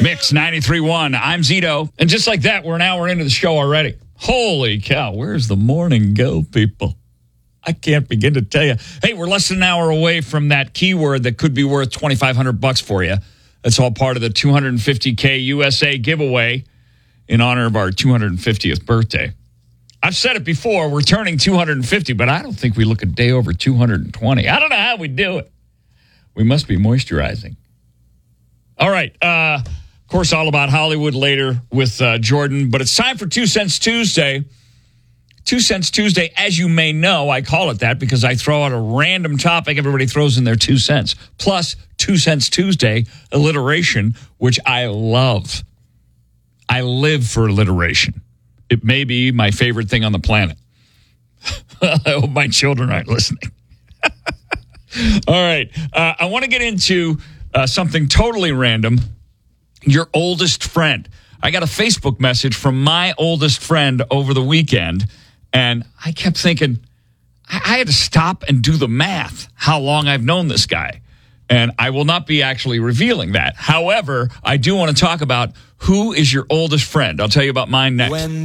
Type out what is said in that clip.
Mix 93.1. I'm Zito. And just like that, we're an hour into the show already. Holy cow, where's the morning go, people? I can't begin to tell you. Hey, we're less than an hour away from that keyword that could be worth $2,500 for you. That's all part of the 250K USA giveaway in honor of our 250th birthday. I've said it before, we're turning 250, but I don't think we look a day over 220. I don't know how we do it. We must be moisturizing. All right. Of course, all about Hollywood later with Jordan, but it's time for 2 Cents Tuesday. 2 Cents Tuesday, as you may know, I call it that because I throw out a random topic. Everybody throws in their 2 cents. Plus, 2 Cents Tuesday, alliteration, which I love. I live for alliteration. It may be my favorite thing on the planet. I hope my children aren't listening. All right. I want to get into something totally random. Your oldest friend. I got a Facebook message from my oldest friend over the weekend, and I kept thinking, I had to stop and do the math, how long I've known this guy. And I will not be actually revealing that. However, I do want to talk about who is your oldest friend. I'll tell you about mine next.